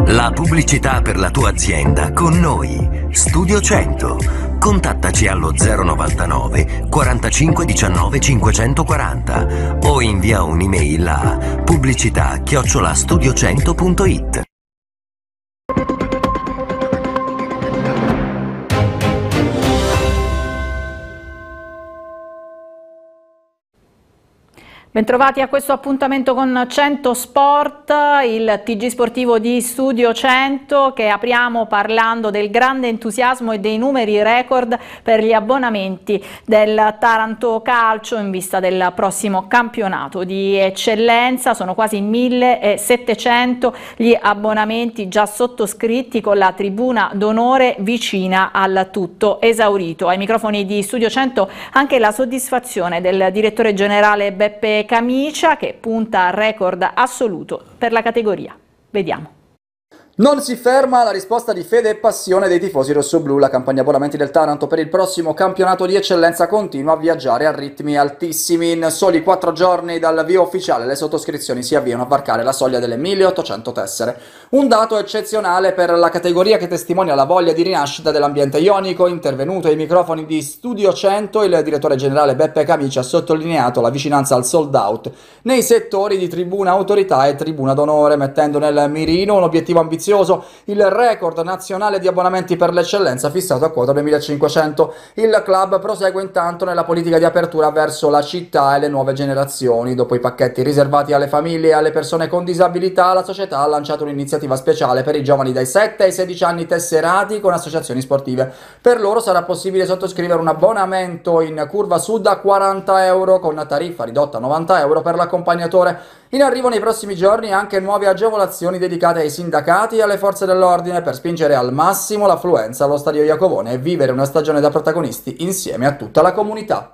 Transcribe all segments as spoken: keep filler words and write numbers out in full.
La pubblicità per la tua azienda con noi. Studio cento. Contattaci allo zero novantanove quarantacinque diciannove cinquecentoquaranta o invia un'email a pubblicità chiocciola studiocento punto it. Bentrovati a questo appuntamento con cento Sport, il T G sportivo di Studio cento, che apriamo parlando del grande entusiasmo e dei numeri record per gli abbonamenti del Taranto Calcio in vista del prossimo campionato di eccellenza. Sono quasi millesettecento gli abbonamenti già sottoscritti, con la tribuna d'onore vicina al tutto esaurito. Ai microfoni di Studio cento anche la soddisfazione del direttore generale Beppe Camicia, che punta al record assoluto per la categoria. Vediamo. Non si ferma la risposta di fede e passione dei tifosi rossoblù. La campagna abbonamenti del Taranto per il prossimo campionato di eccellenza continua a viaggiare a ritmi altissimi. In soli quattro giorni dall'avvio ufficiale le sottoscrizioni si avviano a varcare la soglia delle milleottocento tessere. Un dato eccezionale per la categoria, che testimonia la voglia di rinascita dell'ambiente ionico. Intervenuto ai microfoni di Studio cento, il direttore generale Beppe Camicia ha sottolineato la vicinanza al sold out nei settori di tribuna autorità e tribuna d'onore, mettendo nel mirino un obiettivo ambizioso: il record nazionale di abbonamenti per l'eccellenza fissato a quota duemilacinquecento. Il club prosegue intanto nella politica di apertura verso la città e le nuove generazioni. Dopo i pacchetti riservati alle famiglie e alle persone con disabilità, la società ha lanciato un'iniziativa speciale per i giovani dai sette ai sedici anni tesserati con associazioni sportive. Per loro sarà possibile sottoscrivere un abbonamento in curva sud a quaranta euro, con tariffa ridotta a novanta euro per l'accompagnatore. In arrivo nei prossimi giorni anche nuove agevolazioni dedicate ai sindacati e alle forze dell'ordine, per spingere al massimo l'affluenza allo stadio Iacovone e vivere una stagione da protagonisti insieme a tutta la comunità.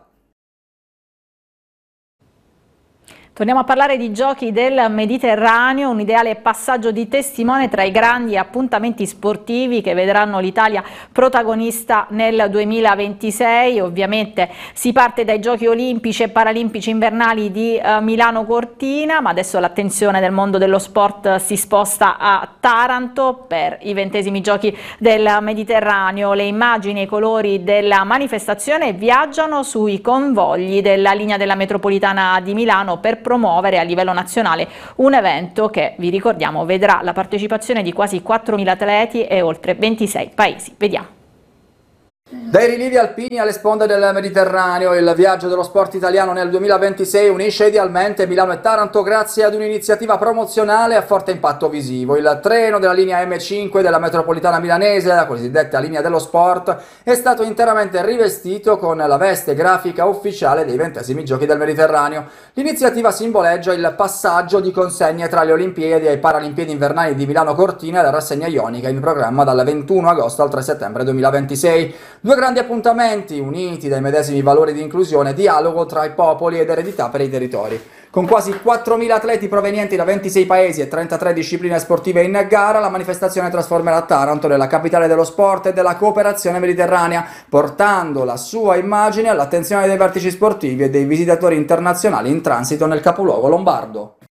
Torniamo a parlare di giochi del Mediterraneo, un ideale passaggio di testimone tra i grandi appuntamenti sportivi che vedranno l'Italia protagonista nel duemilaventisei. Ovviamente si parte dai Giochi Olimpici e Paralimpici invernali di eh, Milano Cortina, ma adesso l'attenzione del mondo dello sport si sposta a Taranto per i ventesimi Giochi del Mediterraneo. Le immagini e i colori della manifestazione viaggiano sui convogli della linea della metropolitana di Milano per promuovere a livello nazionale un evento che, vi ricordiamo, vedrà la partecipazione di quasi quattromila atleti e oltre ventisei paesi. Vediamo. Dai rilievi alpini alle sponde del Mediterraneo, il viaggio dello sport italiano nel duemilaventisei unisce idealmente Milano e Taranto grazie ad un'iniziativa promozionale a forte impatto visivo. Il treno della linea M cinque della metropolitana milanese, la cosiddetta linea dello sport, è stato interamente rivestito con la veste grafica ufficiale dei ventesimi Giochi del Mediterraneo. L'iniziativa simboleggia il passaggio di consegne tra le Olimpiadi e i Paralimpiadi invernali di Milano Cortina e la rassegna ionica in programma dal ventuno agosto al tre settembre duemilaventisei. Due grandi appuntamenti uniti dai medesimi valori di inclusione e dialogo tra i popoli ed eredità per i territori. Con quasi quattromila atleti provenienti da ventisei paesi e trentatré discipline sportive in gara, la manifestazione trasformerà Taranto nella capitale dello sport e della cooperazione mediterranea, portando la sua immagine all'attenzione dei vertici sportivi e dei visitatori internazionali in transito nel capoluogo lombardo.